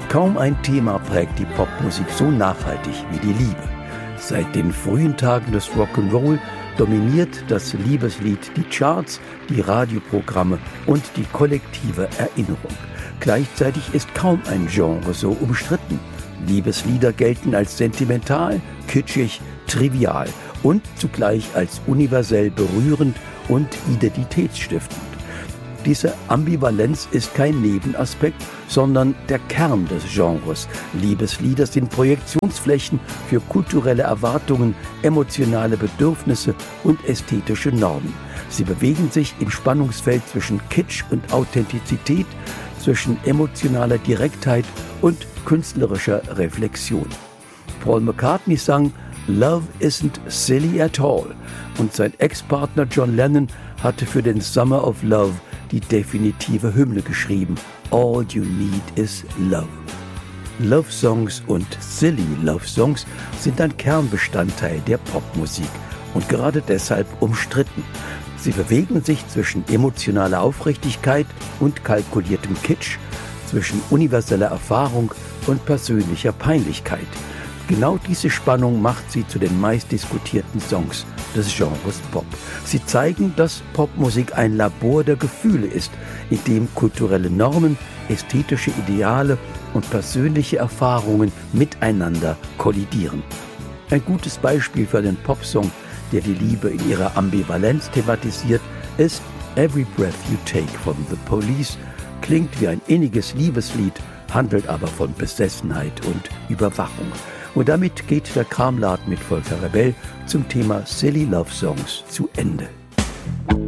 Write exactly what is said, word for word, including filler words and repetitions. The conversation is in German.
Kaum ein Thema prägt die Popmusik so nachhaltig wie die Liebe. Seit den frühen Tagen des Rock'n'Roll dominiert das Liebeslied die Charts, die Radioprogramme und die kollektive Erinnerung. Gleichzeitig ist kaum ein Genre so umstritten. Liebeslieder gelten als sentimental, kitschig, trivial und zugleich als universell berührend und identitätsstiftend. Diese Ambivalenz ist kein Nebenaspekt, sondern der Kern des Genres. Liebeslieder sind Projektionsflächen für kulturelle Erwartungen, emotionale Bedürfnisse und ästhetische Normen. Sie bewegen sich im Spannungsfeld zwischen Kitsch und Authentizität, zwischen emotionaler Direktheit und künstlerischer Reflexion. Paul McCartney sang "Love isn't silly at all" und sein Ex-Partner John Lennon hatte für den Summer of Love die definitive Hymne geschrieben: "All you need is love." Love-Songs und Silly Love-Songs sind ein Kernbestandteil der Popmusik und gerade deshalb umstritten. Sie bewegen sich zwischen emotionaler Aufrichtigkeit und kalkuliertem Kitsch, zwischen universeller Erfahrung und persönlicher Peinlichkeit. Genau diese Spannung macht sie zu den meistdiskutierten Songs des Genres Pop. Sie zeigen, dass Popmusik ein Labor der Gefühle ist, in dem kulturelle Normen, ästhetische Ideale und persönliche Erfahrungen miteinander kollidieren. Ein gutes Beispiel für einen Popsong, der die Liebe in ihrer Ambivalenz thematisiert, ist "Every Breath You Take" von The Police. Klingt wie ein inniges Liebeslied, handelt aber von Besessenheit und Überwachung. Und damit geht der Kramladen mit Volker Rebell zum Thema Silly Love Songs zu Ende.